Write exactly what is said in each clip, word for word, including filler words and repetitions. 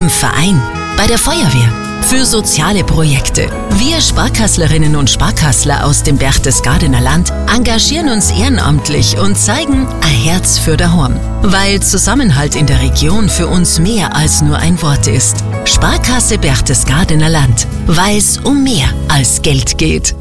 Verein, bei der Feuerwehr, für soziale Projekte. Wir Sparkasslerinnen und Sparkassler aus dem Berchtesgadener Land engagieren uns ehrenamtlich und zeigen ein Herz für daheim. Weil Zusammenhalt in der Region für uns mehr als nur ein Wort ist. Sparkasse Berchtesgadener Land, weil es um mehr als Geld geht.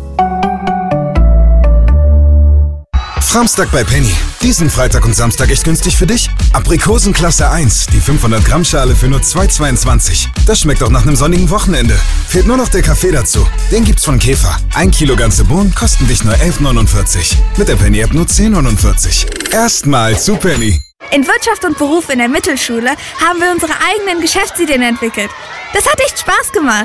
Framstag bei Penny. Diesen Freitag und Samstag echt günstig für dich? Aprikosen Klasse eins, die fünfhundert Gramm Schale für nur zwei Euro zweiundzwanzig. Das schmeckt auch nach einem sonnigen Wochenende. Fehlt nur noch der Kaffee dazu. Den gibt's von Käfer. Ein Kilo ganze Bohnen kosten dich nur elf neunundvierzig. Mit der Penny-App nur zehn neunundvierzig. Erstmal zu Penny. In Wirtschaft und Beruf in der Mittelschule haben wir unsere eigenen Geschäftsideen entwickelt. Das hat echt Spaß gemacht.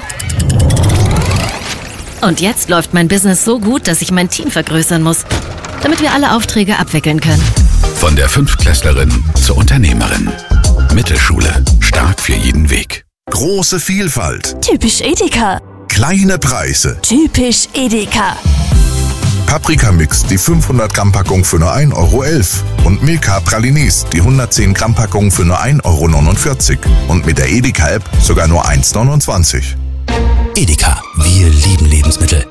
Und jetzt läuft mein Business so gut, dass ich mein Team vergrößern muss, damit wir alle Aufträge abwickeln können. Von der Fünftklässlerin zur Unternehmerin. Mittelschule. Stark für jeden Weg. Große Vielfalt. Typisch Edeka. Kleine Preise. Typisch Edeka. Paprika-Mix, die fünfhundert Gramm Packung für nur ein Euro elf. Und Milka Pralines, die hundertzehn Gramm Packung für nur ein Euro neunundvierzig. Und mit der Edeka-App sogar nur eins neunundzwanzig. Edeka, wir lieben Lebensmittel.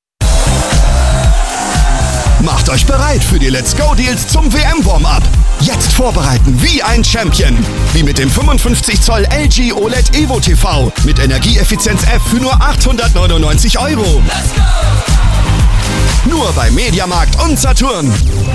Macht euch bereit für die Let's Go Deals zum W M-Warm-Up. Jetzt vorbereiten wie ein Champion. Wie mit dem fünfundfünfzig Zoll L G O L E D Evo T V mit Energieeffizienz F für nur achthundertneunundneunzig Euro. Let's go! Nur bei Mediamarkt und Saturn.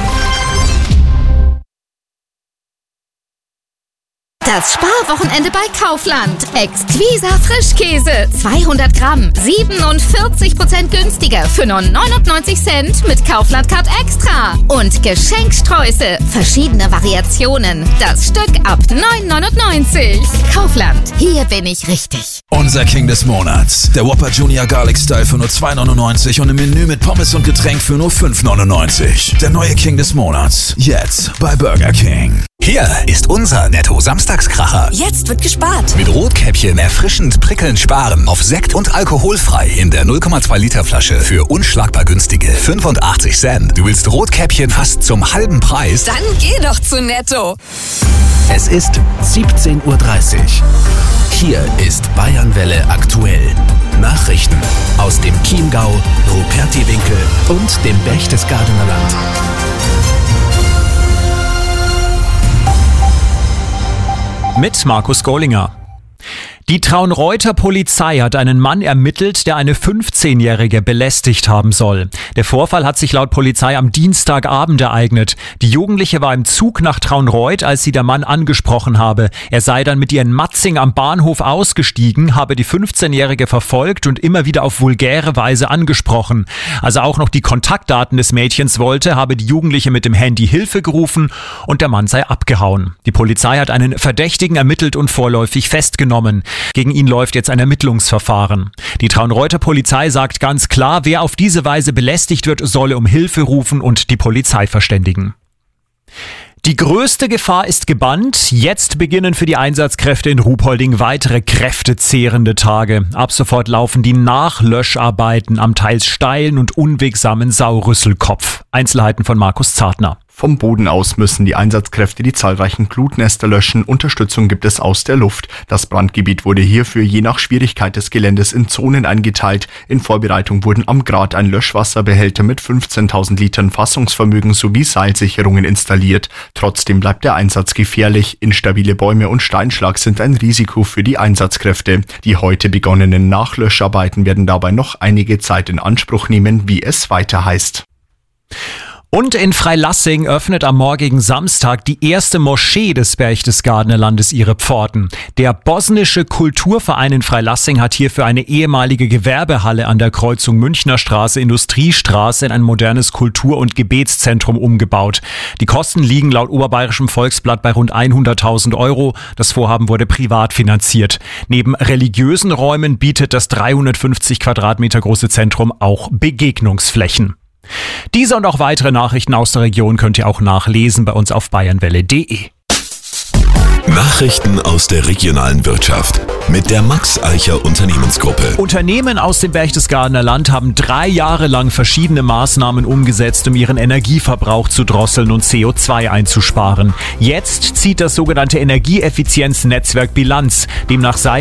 Das Sparwochenende bei Kaufland. Exquisa Frischkäse. zweihundert Gramm. siebenundvierzig Prozent günstiger für nur neunundneunzig Cent mit Kaufland Card Extra. Und Geschenksträuße. Verschiedene Variationen. Das Stück ab neun neunundneunzig. Kaufland. Hier bin ich richtig. Unser King des Monats. Der Whopper Junior Garlic Style für nur zwei neunundneunzig und im Menü mit Pommes und Getränk für nur fünf neunundneunzig. Der neue King des Monats. Jetzt bei Burger King. Hier ist unser Netto-Samstagskracher. Jetzt wird gespart. Mit Rotkäppchen erfrischend prickelnd sparen. Auf Sekt und alkoholfrei in der null Komma zwei Liter Flasche für unschlagbar günstige fünfundachtzig Cent. Du willst Rotkäppchen fast zum halben Preis? Dann geh doch zu Netto. Es ist siebzehn Uhr dreißig. Hier ist Bayernwelle aktuell. Nachrichten aus dem Chiemgau, Rupertiwinkel und dem Berchtesgadener Land. Mit Markus Gollinger. Die Traunreuther Polizei hat einen Mann ermittelt, der eine fünfzehnjährige belästigt haben soll. Der Vorfall hat sich laut Polizei am Dienstagabend ereignet. Die Jugendliche war im Zug nach Traunreut, als sie der Mann angesprochen habe. Er sei dann mit ihr in Matzing am Bahnhof ausgestiegen, habe die fünfzehnjährige verfolgt und immer wieder auf vulgäre Weise angesprochen. Als er auch noch die Kontaktdaten des Mädchens wollte, habe die Jugendliche mit dem Handy Hilfe gerufen und der Mann sei abgehauen. Die Polizei hat einen Verdächtigen ermittelt und vorläufig festgenommen. Gegen ihn läuft jetzt ein Ermittlungsverfahren. Die Traunreuther Polizei sagt ganz klar, wer auf diese Weise belästigt wird, solle um Hilfe rufen und die Polizei verständigen. Die größte Gefahr ist gebannt. Jetzt beginnen für die Einsatzkräfte in Ruhpolding weitere kräftezehrende Tage. Ab sofort laufen die Nachlöscharbeiten am teils steilen und unwegsamen Saurüsselkopf. Einzelheiten von Markus Zartner. Vom Boden aus müssen die Einsatzkräfte die zahlreichen Glutnester löschen. Unterstützung gibt es aus der Luft. Das Brandgebiet wurde hierfür je nach Schwierigkeit des Geländes in Zonen eingeteilt. In Vorbereitung wurden am Grat ein Löschwasserbehälter mit fünfzehntausend Litern Fassungsvermögen sowie Seilsicherungen installiert. Trotzdem bleibt der Einsatz gefährlich. Instabile Bäume und Steinschlag sind ein Risiko für die Einsatzkräfte. Die heute begonnenen Nachlöscharbeiten werden dabei noch einige Zeit in Anspruch nehmen, wie es weiter heißt. Und in Freilassing öffnet am morgigen Samstag die erste Moschee des Berchtesgadener Landes ihre Pforten. Der bosnische Kulturverein in Freilassing hat hierfür eine ehemalige Gewerbehalle an der Kreuzung Münchner Straße, Industriestraße in ein modernes Kultur- und Gebetszentrum umgebaut. Die Kosten liegen laut Oberbayerischem Volksblatt bei rund hunderttausend Euro. Das Vorhaben wurde privat finanziert. Neben religiösen Räumen bietet das dreihundertfünfzig Quadratmeter große Zentrum auch Begegnungsflächen. Diese und auch weitere Nachrichten aus der Region könnt ihr auch nachlesen bei uns auf bayernwelle punkt de. Nachrichten aus der regionalen Wirtschaft mit der Max Eicher Unternehmensgruppe. Unternehmen aus dem Berchtesgadener Land haben drei Jahre lang verschiedene Maßnahmen umgesetzt, um ihren Energieverbrauch zu drosseln und C O zwei einzusparen. Jetzt zieht das sogenannte Energieeffizienznetzwerk Bilanz. Demnach sei